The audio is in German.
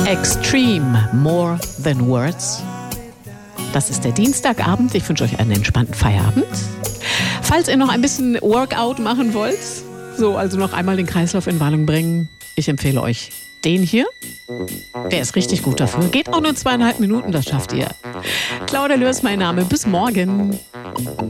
Extreme, More Than Words. Das ist der Dienstagabend. Ich wünsche euch einen entspannten Feierabend. Falls ihr noch ein bisschen Workout machen wollt, also noch einmal den Kreislauf in Wallung bringen, ich empfehle euch den hier. Der ist richtig gut dafür. Geht auch nur 2,5 Minuten, das schafft ihr. Claudia Löhr ist mein Name. Bis morgen.